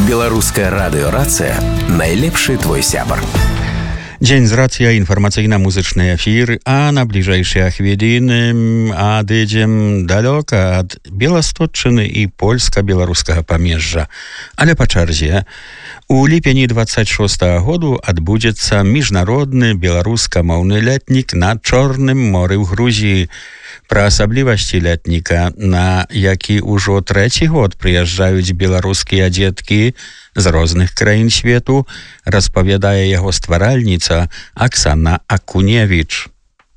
Беларуская радыёрацыя найлепшы твой сябар. Дзень з рацыя, інфармацыйна-музычны эфір, а на бліжэйшыя хвіліны адыдзем далёка ад Беластотчыны і польска-беларускага памежжа. Але па чарзе. У ліпені 26-го году адбудзецца міжнародны беларуска-моўны летнік на Чорным моры ў Грузіі. Пра асаблівасці летніка, на які ўжо трэці год прыязджаюць беларускія дзеткі з розных краін свету, распавядае яго стваральніца Аксана Акуневіч.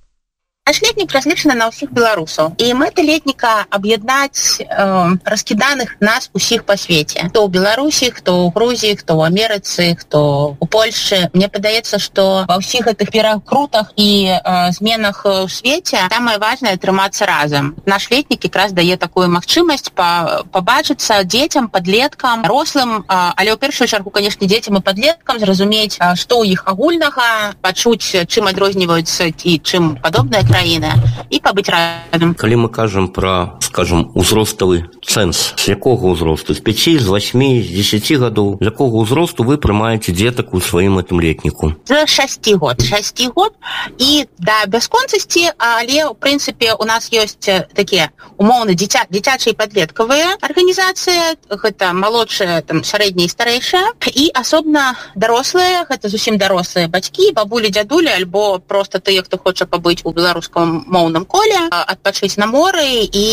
Наш летник различен на всех белорусов. И мэта летника объединять раскиданных нас усіх по свете. Кто в Беларуси, кто в Грузии, кто в Америке, кто в Польше. Мне подается, что во всех этих перекрутах и зменах в свете самое важное — трыматься разом. Наш летник как раз дает такую магчимость побачиться детям, подлеткам, рослым, але в первую чергу, конечно, детям и подлеткам, зразумець, что у іх агульнага, пачуць, чым адрозніваюцца і чым падобнае краіна, і пабыць разам. Калі мы кажам пра, скажам, узроставы цэнз, з якога ўзросту? З 5, з 8, з 10 гадоў? З якога ўзросту вы прымаеце дзетак у сваім гэтым летніку? З 6 год. 6 год і да бясконцасці, але, ў прынцыпе, у нас ёсць такія умоўна дзіцячыя і падлеткавыя арганізацыі, гэта малодшыя, там, сярэднія і старэйшыя, і асобна дарослыя, гэта зусім дарослыя бацькі, бабулі, дзядулі, альбо проста тыя, хто хоча пабыць у беларускім моўным коле, адпачыць на моры і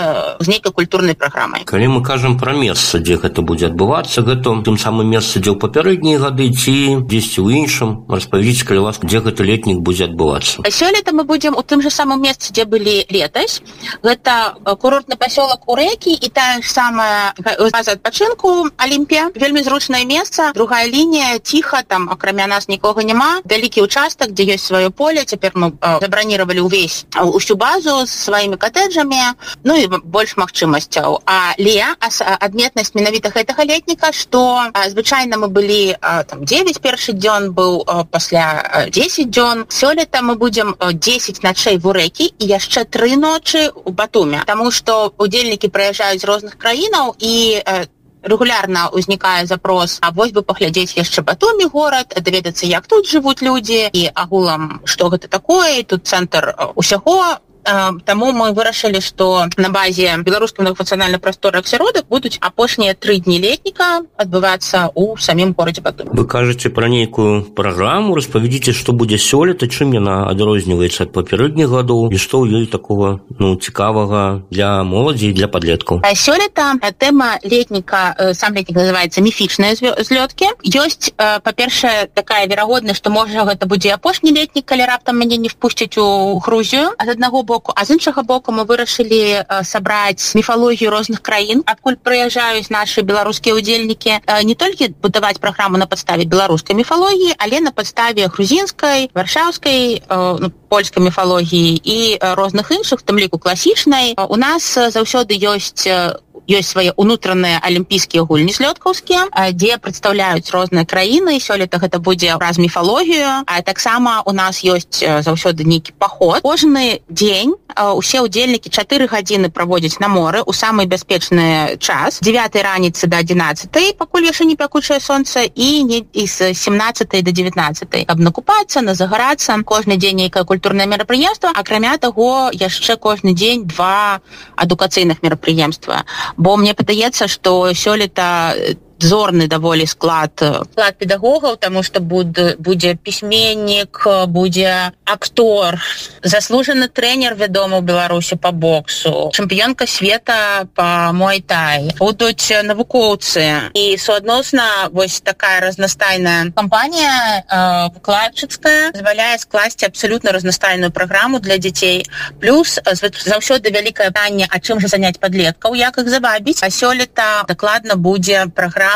з нейкай культурнай праграмай. Калі мы кажам пра месца, дзе гэта будзе адбывацца, гэта тым самым месцы, дзе ў папярэднія гады, ці дзесьці ў іншым? Распавядзіце, калі ласка, дзе гэты летнік будзе адбывацца? Сёлета мы будзем у тым жа самым месцы, дзе былі летась. Гэта курортны пасёлак у Рэкі і тая ж самая база адпачынку Алімпія. Вельмі зручнае месца, другая лінія, ціха, там акрамя нас нікога няма. Вялікі ўчастак, дзе ёсць сваё поле. Цяпер мы забраніравалі усю базу з сваімі катэджамі, ну і больш магчымасцяў. Але адметнасць менавіта гэтага летніка, што звычайна мы былі там 9 першы дзён быў, пасля 10 дзён. Сёлета мы будзем 10 начэй у Рэкі і яшчэ 3 ночы у Батуме, таму што удзельнікі прыязджаюць з розных краінаў і регулярна ўзнікае запрос, а вось бы паглядзець яшчэ Батумі горад, даведацца, як тут жывуць людзі і агулам, што гэта такое, тут цэнтр усяго. Таму мы вырашылі, што на базе беларускім нацыянальным прасторы асяродак будуць апошнія 3 дні летніка адбывацца ў самім горадзе Батуме. Вы кажаце пра нейкую праграму, распавядзіце, што будзе сёлета, чым яна адрозніваецца ад папярэдніх гадоў і што ў ёй такога, цікавага для моладзі і для падлеткаў? Сёлета тэма летніка, сам летнік называецца міфічныя злёткі. Ёсць, па-першае, такая верагоднасць, што можа гэта будзе апошні летнік, калі раптам мяне не впусцяць у Грузію, ад аднаго боку. А з іншага боку мы вырашылі сабраць міфалогію розных краін, адкуль прыязджаюць нашы беларускія удзельнікі, не толькі будаваць праграму на падставе беларускай міфалогіі, але на падставе грузінскай, варшаўскай, польскай міфалогіі і розных іншых, в тым ліку класічнай. У нас заўсёды ёсць свае ўнутраныя алімпійскія гульні злёткаўскія, дзе прадстаўляюць розныя краіны. Сёлета гэта будзе праз міфалогію. А таксама у нас ёсць заўсёды нейкі паход. Кожны дзень усе удзельнікі 4 гадзіны праводзяць на моры ў самы бяспечны час, 9 раніцы да 11, пакуль яшчэ не пякучае сонца, і з 17 да 19, каб накупацца, назагарацца. Кожны дзень нейкае культурнае мерапрыемства, акрамя таго яшчэ кожны дзень 2 адукацыйных мерапрыемства. Бо мне падаецца, што сёлета зорны даволі склад педагогаў, таму што будзе пісьменнік, будзе актор, заслужаны трэнер, вядомы ў Беларусі па боксу, чэмпіёнка света па муай-тай, будуць навукоўцы. І суадносна вось такая разнастайная кампанія выкладчыцкая дазваляе скласці абсалютна разнастайную праграму для дзяцей. Плюс заўсёды вялікае пытанне, а чым жа заняць падлеткаў, як іх забавіць. А сёлета дакладна будзе праграма,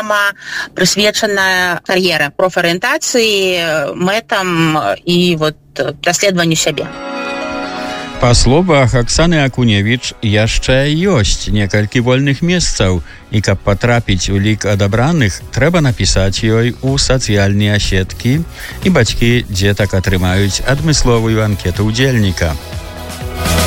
прысвечаная кар'еры, профарыентацыі, мэтам і даследаванню сябе. Па словах Аксаны Акуневіч, яшчэ ёсць некалькі вольных месцаў, і каб патрапіць у лік адабраных, трэба напісаць ёй у сацыяльныя сеткі, і бацькі дзетак атрымаюць адмысловую анкету ўдзельніка.